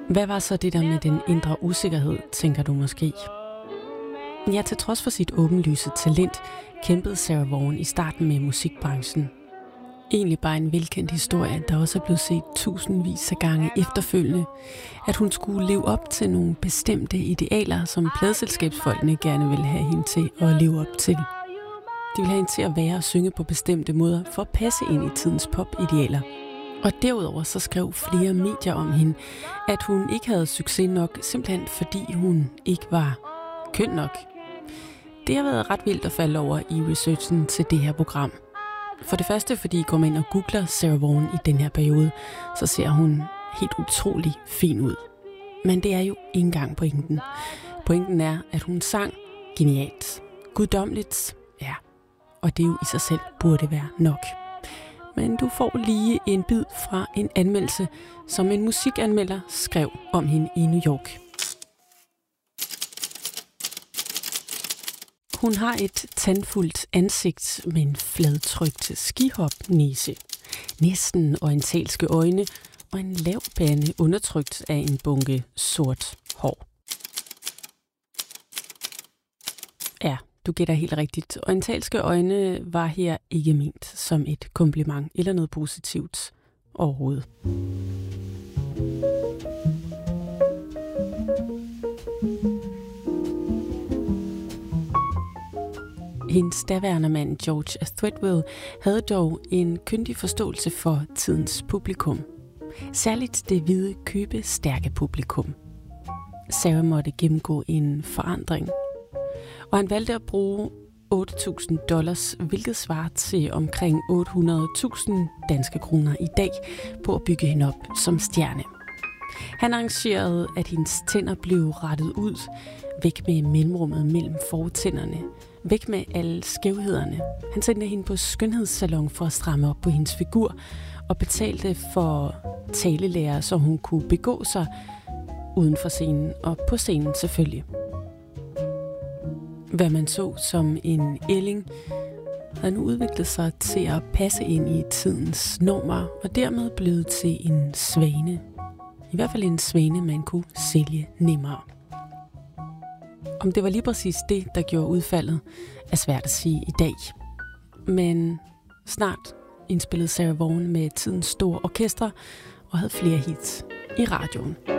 Hvad var så det der med den indre usikkerhed, tænker du måske? Ja, til trods for sit åbenlyse talent, kæmpede Sarah Vaughan i starten med musikbranchen. Egentlig bare en velkendt historie, der også er blevet set tusindvis af gange efterfølgende, at hun skulle leve op til nogle bestemte idealer, som pladeselskabsfolkene gerne ville have hende til at leve op til. De ville have hende til at være og synge på bestemte måder for at passe ind i tidens popidealer. Og derudover så skrev flere medier om hende, at hun ikke havde succes nok, simpelthen fordi hun ikke var køn nok. Det har været ret vildt at falde over i researchen til det her program. For det første, fordi går man ind og googler Sarah Vaughan i den her periode, så ser hun helt utrolig fin ud. Men det er jo ikke engang pointen. Pointen er, at hun sang genialt, guddommeligt, ja, og det jo i sig selv burde være nok. Men du får lige en bid fra en anmeldelse, som en musikanmelder skrev om hende i New York. Hun har et tandfuldt ansigt med en fladtrykt skihop-næse, næsten orientalske øjne og en lav pande undertrykt af en bunke sort hår. Ja, du gætter helt rigtigt. Orientalske øjne var her ikke ment som et kompliment eller noget positivt overhovedet. Hendes daværende mand George Threadgill havde dog en kyndig forståelse for tidens publikum. Særligt det hvide, købestærke publikum. Sarah måtte gennemgå en forandring. Og han valgte at bruge $8.000, hvilket svarer til omkring 800.000 danske kroner i dag, på at bygge hende op som stjerne. Han arrangerede, at hendes tænder blev rettet ud, væk med mellemrummet mellem fortænderne, væk med alle skævhederne. Han sendte hende på skønhedssalon for at stramme op på hendes figur, og betalte for talelærer, så hun kunne begå sig uden for scenen, og på scenen selvfølgelig. Hvad man så som en ælling, havde nu udviklet sig til at passe ind i tidens normer, og dermed blevet til en svane. I hvert fald en svane, man kunne sælge nemmere. Om det var lige præcis det, der gjorde udfaldet, er svært at sige i dag. Men snart indspillede Sarah Vaughan med tidens store orkestre og havde flere hits i radioen.